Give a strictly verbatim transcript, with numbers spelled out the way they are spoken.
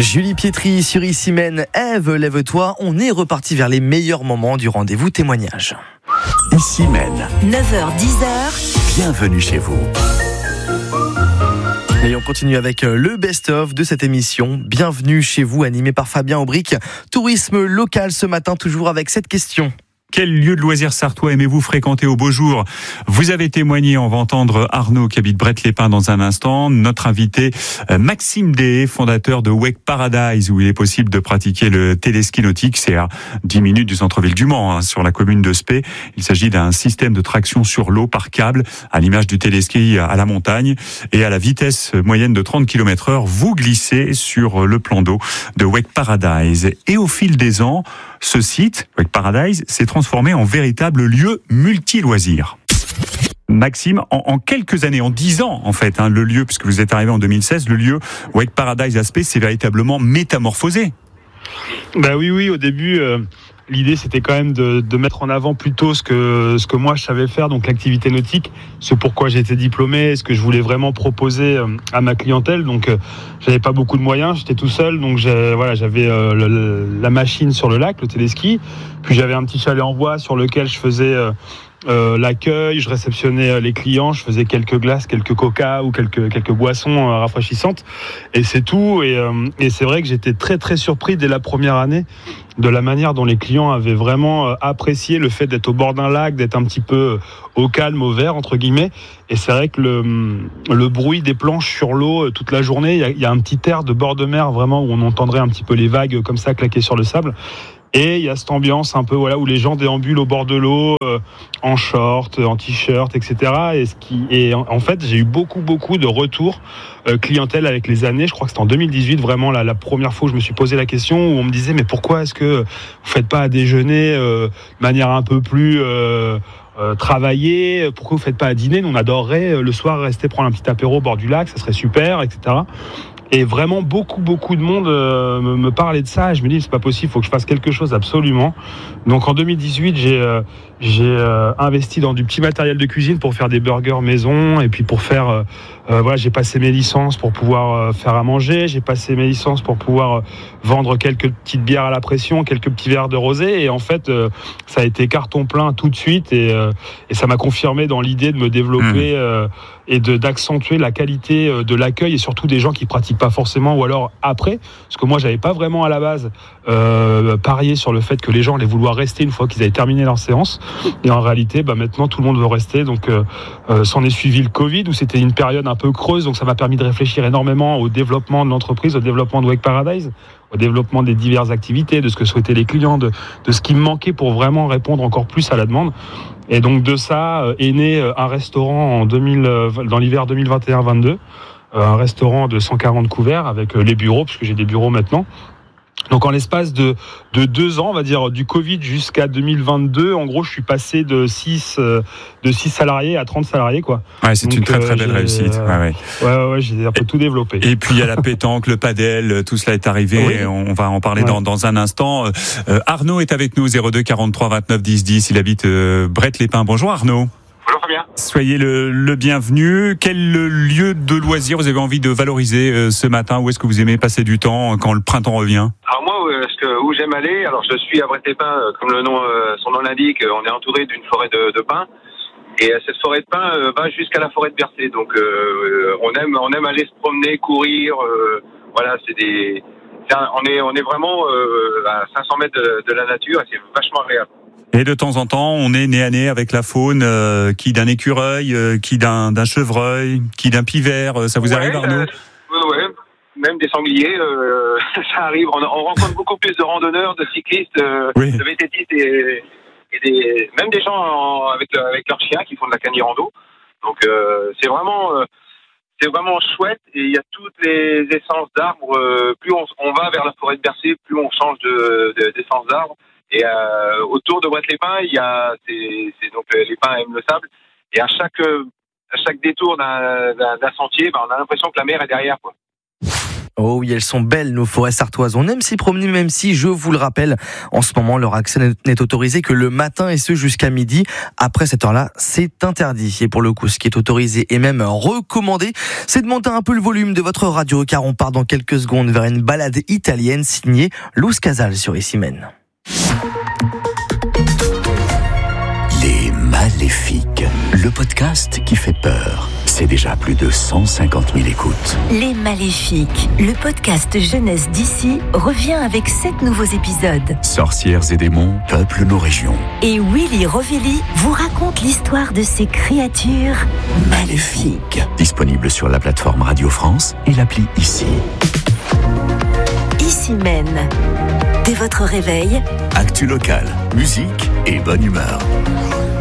Julie Pietri sur Ici Mène. Ève, lève-toi, on est reparti vers les meilleurs moments du rendez-vous témoignage. Ici Mène. neuf heures dix. Bienvenue chez vous. Et on continue avec le best-of de cette émission. Bienvenue chez vous, animé par Fabien Aubric. Tourisme local ce matin, toujours avec cette question. Quel lieu de loisirs sartois aimez-vous fréquenter au beau jour ? Vous avez témoigné, on va entendre Arnaud qui habite Brette-les-Pins dans un instant. Notre invité, Maxime Deshaies, fondateur de Wake Paradise, où il est possible de pratiquer le téléski nautique. C'est à dix minutes du centre-ville du Mans, hein, sur la commune de Spey. Il s'agit d'un système de traction sur l'eau par câble, à l'image du téléski à la montagne. Et à la vitesse moyenne de trente kilomètres heure, vous glissez sur le plan d'eau de Wake Paradise. Et au fil des ans, ce site, Wake Paradise, s'est transformé en véritable lieu multi-loisirs. Maxime, en, en quelques années, en dix ans en fait, hein, le lieu, puisque vous êtes arrivé en deux mille seize, le lieu Wake Paradise à Spey s'est véritablement métamorphosé. Bah oui, oui, au début, euh, l'idée c'était quand même de, de mettre en avant plutôt ce que, ce que moi je savais faire, donc l'activité nautique, ce pourquoi j'ai été diplômé, ce que je voulais vraiment proposer euh, à ma clientèle. Donc euh, j'avais pas beaucoup de moyens, j'étais tout seul, donc j'ai, voilà, j'avais euh, le, la machine sur le lac, le téléski, puis j'avais un petit chalet en bois sur lequel je faisais euh, Euh, l'accueil, je réceptionnais les clients, je faisais quelques glaces, quelques coca ou quelques quelques boissons euh, rafraîchissantes, et c'est tout. Et, euh, et c'est vrai que j'étais très très surpris dès la première année de la manière dont les clients avaient vraiment euh, apprécié le fait d'être au bord d'un lac, d'être un petit peu au calme, au vert entre guillemets. Et c'est vrai que le le bruit des planches sur l'eau euh, toute la journée, il y a, il y a un petit air de bord de mer vraiment où on entendrait un petit peu les vagues comme ça claquer sur le sable. Et il y a cette ambiance un peu voilà où les gens déambulent au bord de l'eau euh, en short, en t-shirt, et cetera. Et ce qui et en, en fait j'ai eu beaucoup beaucoup de retours euh, clientèle avec les années. Je crois que c'était en deux mille dix-huit vraiment la, la première fois où je me suis posé la question, où on me disait mais pourquoi est-ce que vous faites pas à déjeuner euh, de manière un peu plus euh, Euh, travailler, pourquoi vous faites pas à dîner? Nous on adorerait euh, le soir rester prendre un petit apéro au bord du lac, ça serait super, et cetera. Et vraiment beaucoup beaucoup de monde euh, me, me parlait de ça, et je me dis c'est pas possible, faut que je fasse quelque chose absolument. Donc en deux mille dix-huit j'ai euh, j'ai euh, investi dans du petit matériel de cuisine pour faire des burgers maison, et puis pour faire euh, euh, voilà, j'ai passé mes licences pour pouvoir euh, faire à manger, j'ai passé mes licences pour pouvoir euh, vendre quelques petites bières à la pression, quelques petits verres de rosé, et en fait euh, ça a été carton plein tout de suite, et, euh, et ça m'a confirmé dans l'idée de me développer euh, et de d'accentuer la qualité euh, de l'accueil, et surtout des gens qui pratiquent pas forcément, ou alors après, parce que moi j'avais pas vraiment à la base euh, parié sur le fait que les gens allaient vouloir rester une fois qu'ils avaient terminé leur séance, et en réalité bah maintenant tout le monde veut rester. Donc euh, euh, s'en est suivi le Covid où c'était une période un peu creuse, donc ça m'a permis de réfléchir énormément au développement de l'entreprise, au développement de Wake Paradise, au développement des diverses activités, de ce que souhaitaient les clients, de, de ce qui me manquait pour vraiment répondre encore plus à la demande. Et donc de ça est né un restaurant en deux mille, dans l'hiver deux mille vingt et un vingt-deux, un restaurant de cent quarante couverts avec les bureaux, puisque j'ai des bureaux maintenant. Donc en l'espace de, de deux ans, on va dire du Covid jusqu'à deux mille vingt-deux, en gros je suis passé de six, de six salariés à trente salariés, quoi. Ouais, c'est Donc, une très très belle euh, réussite. Euh, ouais, ouais. ouais, ouais, j'ai un peu et, tout développé. Et puis il y a la pétanque, le padel, tout cela est arrivé, oui. On va en parler ouais. dans, dans un instant. Euh, Arnaud est avec nous, zéro deux quarante-trois vingt-neuf dix dix, il habite euh, Brette-les-Pins. Bonjour Arnaud. Bonjour Fabien. Soyez le, le bienvenu. Quel lieu de loisir vous avez envie de valoriser euh, ce matin? Où est-ce que vous aimez passer du temps quand le printemps revient? Alors moi, euh, ce que, où j'aime aller, alors je suis à Brette-les-Pins, euh, comme le nom, euh, son nom l'indique, euh, on est entouré d'une forêt de, de pins. Et euh, cette forêt de pins euh, va jusqu'à la forêt de Bercé. Donc euh, on aime, on aime aller se promener, courir. Euh, voilà, c'est des, c'est un, on est, on est vraiment euh, à cinq cents mètres de, de la nature, et c'est vachement agréable. Et de temps en temps, on est nez à nez avec la faune, euh, qui d'un écureuil, euh, qui d'un, d'un chevreuil, qui d'un pivert. Ça vous ouais, arrive, Arnaud? euh, Ouais, même des sangliers, euh, ça arrive. On, on rencontre beaucoup plus de randonneurs, de cyclistes, euh, oui. de vététistes et, et des, même des gens en, avec, avec leurs chiens qui font de la cani-rando. Donc euh, c'est vraiment, euh, c'est vraiment chouette, et il y a toutes les essences d'arbres. Euh, plus on, on va vers la forêt de Bercé, plus on change de, de, d'essence d'arbres. Et euh, autour de Brette-les-Pins, il y a c'est, c'est donc les pins aiment le sable, et à chaque à chaque détour d'un, d'un, d'un sentier, ben, on a l'impression que la mer est derrière, quoi. Oh oui, elles sont belles, nos forêts sartoises. On aime s'y promener, même si, je vous le rappelle, en ce moment, leur accès n'est autorisé que le matin et ce jusqu'à midi. Après cette heure-là, c'est interdit. Et pour le coup, ce qui est autorisé et même recommandé, c'est de monter un peu le volume de votre radio, car on part dans quelques secondes vers une balade italienne signée Luz Casal sur Issy-Mène. Les Maléfiques, le podcast qui fait peur. C'est déjà plus de cent cinquante mille écoutes. Les Maléfiques, le podcast jeunesse d'ici, revient avec sept nouveaux épisodes. Sorcières et démons peuplent nos régions. Et Willy Rovelli vous raconte l'histoire de ces créatures maléfiques. Disponible sur la plateforme Radio France et l'appli Ici. Issy-Mène. Dès votre réveil, Actu locale, musique et bonne humeur.